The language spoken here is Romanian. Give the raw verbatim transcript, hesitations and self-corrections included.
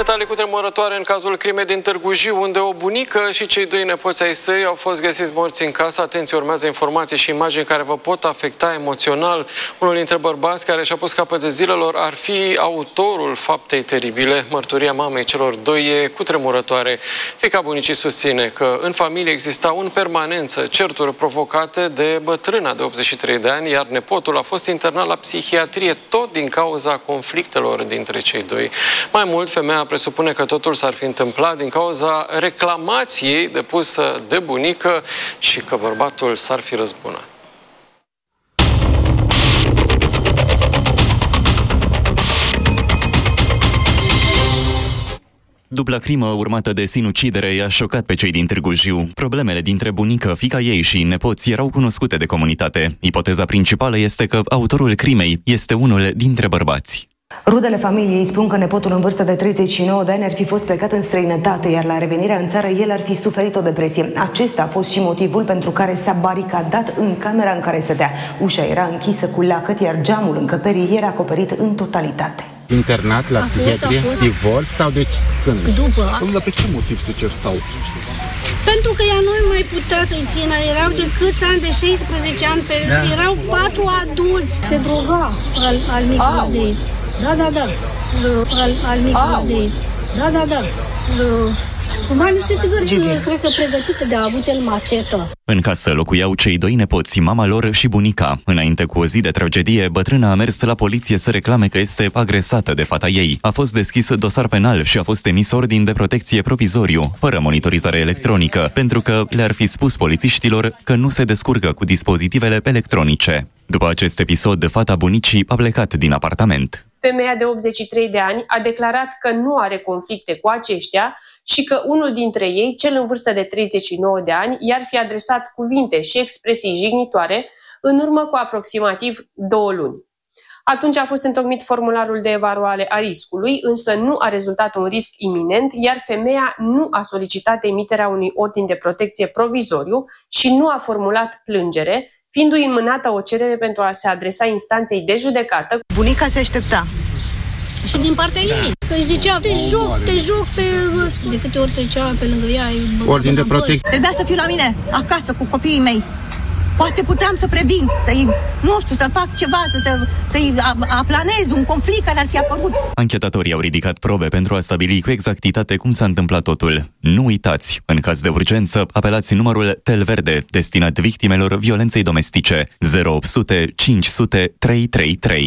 Detalii cutremurătoare în cazul crimei din Târgu Jiu, unde o bunică și cei doi nepoți ai săi au fost găsiți morți în casă. Atenție, urmează informații și imagini care vă pot afecta emoțional. Unul dintre bărbați care și-a pus capăt de zilelor ar fi autorul faptei teribile. Mărturia mamei celor doi e cutremurătoare. Fiica bunicii susține că în familie existau în permanență certuri provocate de bătrâna de optzeci și trei de ani, iar nepotul a fost internat la psihiatrie tot din cauza conflictelor dintre cei doi. Mai mult, femeia presupune că totul s-ar fi întâmplat din cauza reclamației depusă de bunică și că bărbatul s-ar fi răzbunat. Dubla crimă urmată de sinucidere i-a șocat pe cei din Târgu Jiu. Problemele dintre bunică, fiica ei și nepoți erau cunoscute de comunitate. Ipoteza principală este că autorul crimei este unul dintre bărbați. Rudele familiei spun că nepotul în vârstă de treizeci și nouă de ani ar fi fost plecat în străinătate, iar la revenirea în țară el ar fi suferit o depresie. Acesta a fost și motivul pentru care s-a baricadat în camera în care stătea. Ușa era închisă cu lacăt, iar geamul încăperii era acoperit în totalitate. Internat la psihiatrie, divorț sau deci când? După. Dar pe ce motiv se certau? Pentru că ea nu mai putea să-i țină, erau de câți ani, de șaisprezece ani, pe, da. Erau patru adulți. Se droga al, al micului de ei. Da, da, da. Al, al micului de ei. Da, da, da. Fuma niște țigări, cred că pregătite de a avut el macetă. În casă locuiau cei doi nepoți, mama lor și bunica. Înainte cu o zi de tragedie, bătrâna a mers la poliție să reclame că este agresată de fata ei. A fost deschis dosar penal și a fost emis ordin de protecție provizoriu, fără monitorizare electronică, pentru că le-ar fi spus polițiștilor că nu se descurcă cu dispozitivele electronice. După acest episod, fata bunicii a plecat din apartament. Femeia de optzeci și trei de ani a declarat că nu are conflicte cu aceștia și că unul dintre ei, cel în vârstă de treizeci și nouă de ani, i-ar fi adresat cuvinte și expresii jignitoare în urmă cu aproximativ două luni. Atunci a fost întocmit formularul de evaluare a riscului, însă nu a rezultat un risc iminent, iar femeia nu a solicitat emiterea unui ordin de protecție provizoriu și nu a formulat plângere, fiindu-i înmânată o cerere pentru a se adresa instanței de judecată. Bunica se aștepta. Și din partea da. ei, că îi zicea, te joc, te joc pe... De câte ori trecea pe lângă ea, ordin de protecție. Trebuia să fiu la mine, acasă, cu copiii mei. Poate puteam să previn, să-i, nu știu, să fac ceva, să, să, să-i aplanez un conflict care ar fi apărut. Anchetatorii au ridicat probe pentru a stabili cu exactitate cum s-a întâmplat totul. Nu uitați, în caz de urgență, apelați numărul Tel Verde, destinat victimelor violenței domestice, zero opt sute cinci sute trei trei trei.